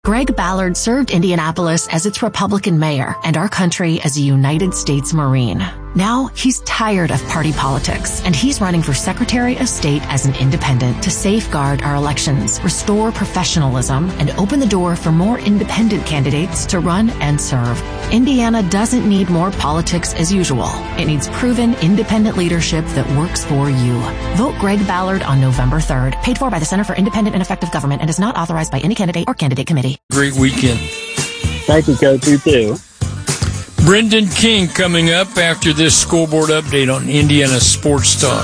Greg Ballard served Indianapolis as its Republican mayor and our country as a United States Marine. Now, he's tired of party politics, and he's running for Secretary of State as an independent to safeguard our elections, restore professionalism, and open the door for more independent candidates to run and serve. Indiana doesn't need more politics as usual. It needs proven independent leadership that works for you. Vote Greg Ballard on November 3rd. Paid for by the Center for Independent and Effective Government and is not authorized by any candidate or candidate committee. Great weekend. Thank you, Coach. You too. Brendan King coming up after this scoreboard update on Indiana Sports Talk.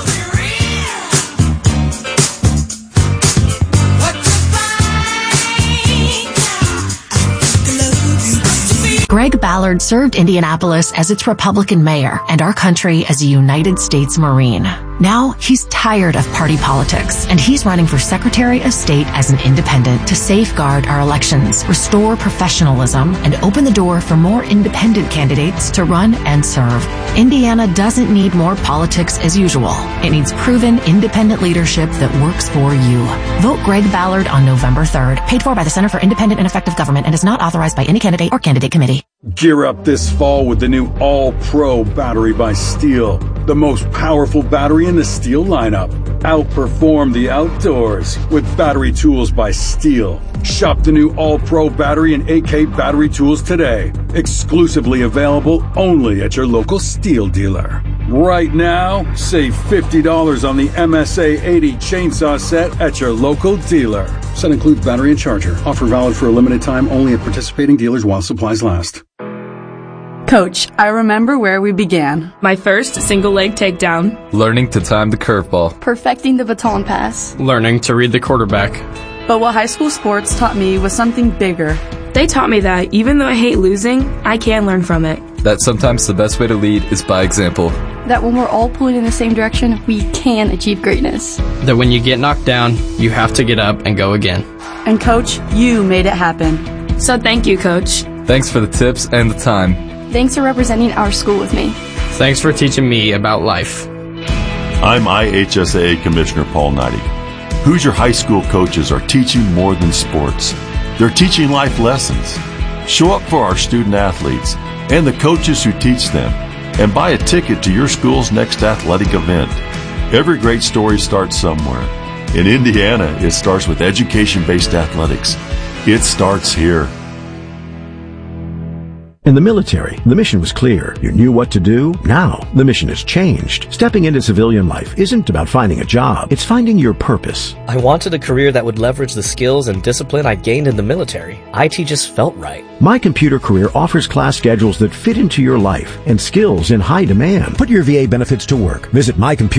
Greg Ballard served Indianapolis as its Republican mayor and our country as a United States Marine. Now, he's tired of party politics, and he's running for Secretary of State as an independent to safeguard our elections, restore professionalism, and open the door for more independent candidates to run and serve. Indiana doesn't need more politics as usual. It needs proven independent leadership that works for you. Vote Greg Ballard on November 3rd. Paid for by the Center for Independent and Effective Government and is not authorized by any candidate or candidate committee. Gear up this fall with the new All-Pro battery by Steel. The most powerful battery in the Steel lineup. Outperform the outdoors with battery tools by Steel. Shop the new All-Pro battery and AK battery tools today. Exclusively available only at your local Steel dealer. Right now, save $50 on the MSA 80 chainsaw set at your local dealer. Set includes battery and charger. Offer valid for a limited time only at participating dealers while supplies last. Coach, I remember where we began. My first single leg takedown. Learning to time the curveball. Perfecting the baton pass. Learning to read the quarterback. But what high school sports taught me was something bigger. They taught me that even though I hate losing, I can learn from it. That sometimes the best way to lead is by example. That when we're all pulling in the same direction, we can achieve greatness. That when you get knocked down, you have to get up and go again. And Coach, you made it happen. So thank you, Coach. Thanks for the tips and the time. Thanks for representing our school with me. Thanks for teaching me about life. I'm IHSAA Commissioner Paul Knighty. Hoosier high school coaches are teaching more than sports. They're teaching life lessons. Show up for our student athletes and the coaches who teach them, and buy a ticket to your school's next athletic event. Every great story starts somewhere. In Indiana, it starts with education-based athletics. It starts here. In the military, the mission was clear. You knew what to do. Now, the mission has changed. Stepping into civilian life isn't about finding a job. It's finding your purpose. I wanted a career that would leverage the skills and discipline I gained in the military. IT just felt right. My Computer Career offers class schedules that fit into your life and skills in high demand. Put your VA benefits to work. Visit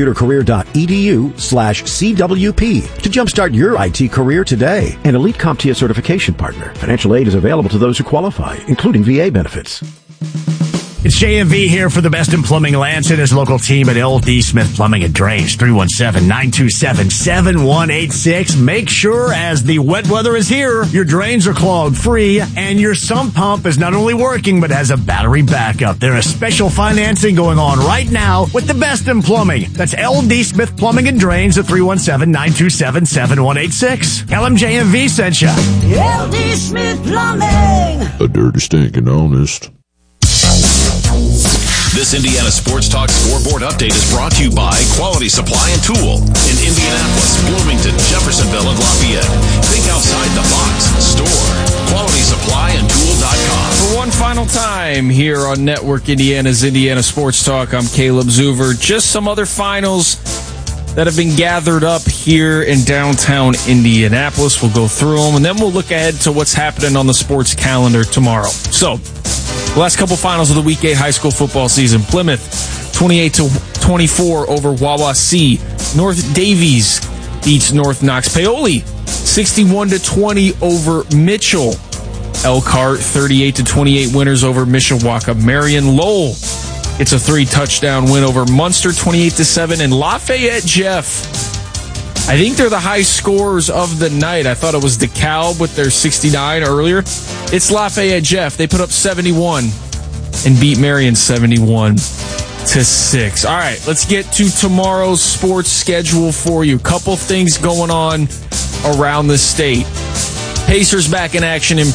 mycomputercareer.edu/CWP to jumpstart your IT career today. An elite CompTIA certification partner. Financial aid is available to those who qualify, including VA benefits. It's JMV here for the best in plumbing. Lance and his local team at LD Smith Plumbing and Drains, 317-927-7186. Make sure as the wet weather is here, your drains are clogged free and your sump pump is not only working but has a battery backup. There is special financing going on right now with the best in plumbing. That's LD Smith Plumbing and Drains at 317-927-7186. Tell them JMV sent you. LD Smith Plumbing. A dirty, stinking honest. This Indiana Sports Talk scoreboard update is brought to you by Quality Supply and Tool in Indianapolis, Bloomington, Jeffersonville, and Lafayette. Think outside the box. Store QualitySupplyandTool.com. For one final time here on Network Indiana's Indiana Sports Talk, I'm Caleb Zuver. Just some other finals that have been gathered up here in downtown Indianapolis. We'll go through them, and then we'll look ahead to what's happening on the sports calendar tomorrow. So, the last couple finals of the Week 8 high school football season. Plymouth, 28-24 over Wawasee. North Davies beats North Knox. Paoli, 61-20 over Mitchell. Elkhart, 38-28 winners over Mishawaka. Marion Lowell, it's a 3-touchdown win over Munster, 28-7. And Lafayette Jeff, I think they're the high scorers of the night. I thought it was DeKalb with their 69 earlier. It's Lafayette Jeff. They put up 71 and beat Marion 71-6. All right, let's get to tomorrow's sports schedule for you. Couple things going on around the state. Pacers back in action in